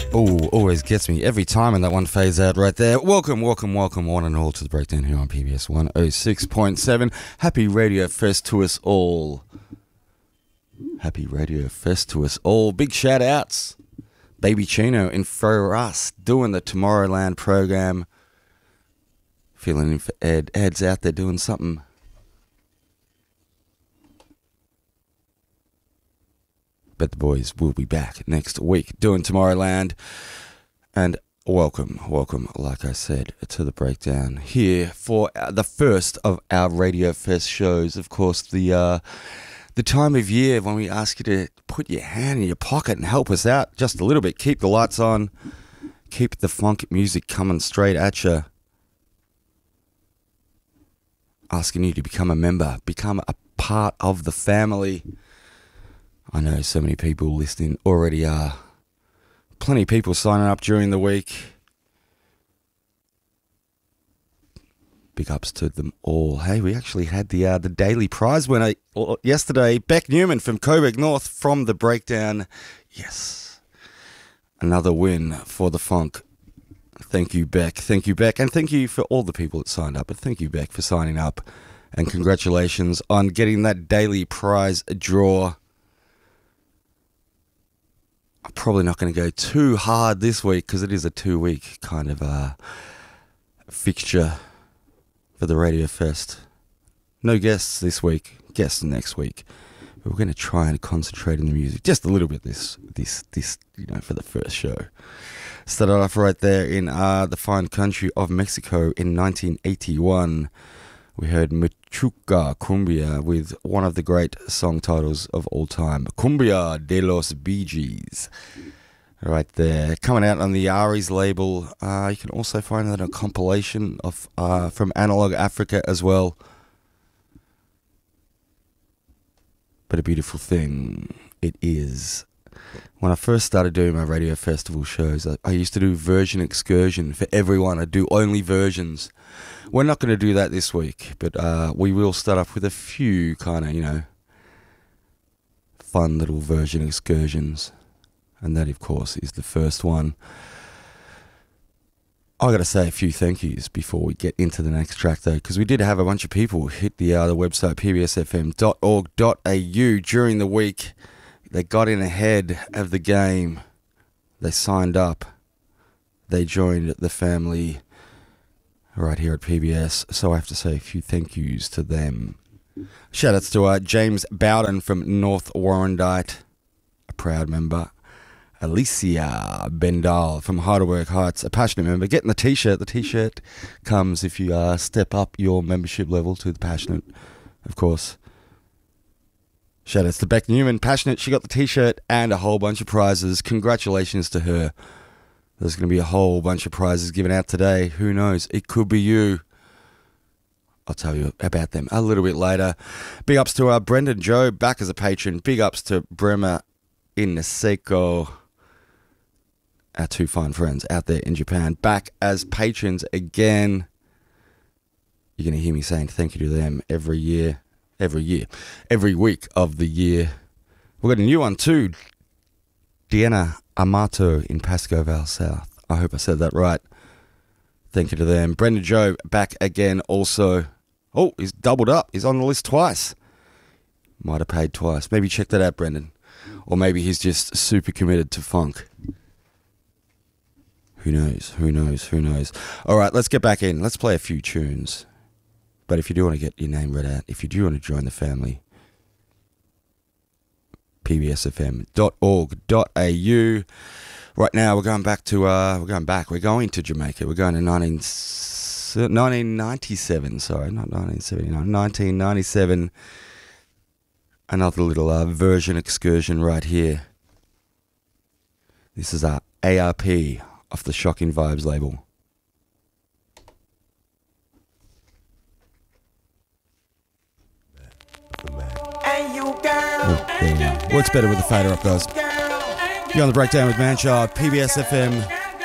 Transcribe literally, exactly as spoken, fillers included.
Oh, always gets me every time, and that one fades out right there. Welcome, welcome, welcome, one and all, to the Breakdown here on P B S one oh six point seven. Happy Radio Fest to us all. Happy Radio Fest to us all. Big shout outs. Baby Chino in for us doing the Tomorrowland program. Feeling in for Ed. Ed's out there doing something. But the boys will be back next week doing Tomorrowland. And welcome, welcome, like I said, to the Breakdown here for the first of our Radio Fest shows. Of course, the uh, the time of year when we ask you to put your hand in your pocket and help us out just a little bit. Keep the lights on. Keep the funk music coming straight at you. Asking you to become a member, become a part of the family. I know so many people listening already are. Plenty of people signing up during the week. Big ups to them all. Hey, we actually had the uh, the daily prize winner yesterday, Beck Newman from Coburg North from the Breakdown. Yes, another win for the funk. Thank you, Beck. Thank you, Beck. And thank you for all the people that signed up. But thank you, Beck, for signing up. And congratulations on getting that daily prize draw. I'm probably not going to go too hard this week because it is a two-week kind of uh, fixture for the Radio Fest. No guests this week, guests next week. But we're going to try and concentrate on the music just a little bit this, this, this, you know, for the first show. Started off right there in uh, the fine country of Mexico in nineteen eighty-one. We heard Machuca Cumbia with one of the great song titles of all time, Cumbia de los Bee Gees. Right there. Coming out on the Aries label. Uh, you can also find that on a compilation of uh, from Analog Africa as well. But a beautiful thing it is. When I first started doing my radio festival shows, I, I used to do version excursion for everyone. I'd do only versions. We're not going to do that this week, but uh, we will start off with a few kind of, you know, fun little version excursions. And that, of course, is the first one. I got to say a few thank yous before we get into the next track, though, because we did have a bunch of people hit the, uh, the website p b s f m dot org dot a u during the week. They got in ahead of the game. They signed up. They joined the family right here at P B S, so I have to say a few thank yous to them. Shout outs to uh, James Bowden from North Warrandyte, a proud member. Alicia Bendal from Heidelberg Heights, a passionate member. Getting the t-shirt. The t-shirt comes if you uh, step up your membership level to the passionate, of course. Shout outs to Beck Newman, passionate. She got the t-shirt and a whole bunch of prizes. Congratulations to her. There's going to be a whole bunch of prizes given out today. Who knows? It could be you. I'll tell you about them a little bit later. Big ups to uh, Brendan Joe, back as a patron. Big ups to Bremer in Niseko. Our two fine friends out there in Japan, back as patrons again. You're going to hear me saying thank you to them every year. Every year. Every week of the year. We've got a new one too. Diana Amato in Pasco Val South. I hope I said that right. Thank you to them. Brendan Joe back again also. Oh, he's doubled up. He's on the list twice. Might have paid twice. Maybe check that out, Brendan. Or maybe he's just super committed to funk. Who knows? Who knows? Who knows? All right, let's get back in. Let's play a few tunes. But if you do want to get your name read out, if you do want to join the family, p b s f m dot org dot a u. Right now, we're going back to, uh, we're going back, we're going to Jamaica. We're going to nineteen, nineteen ninety-seven, sorry, not nineteen seventy-nine, nineteen ninety-seven. Another little uh, version excursion right here. This is our A R P off the Shocking Vibes label. Oh, yeah. Works better with the fader up, guys. You're on the Breakdown with Manchild, P B S F M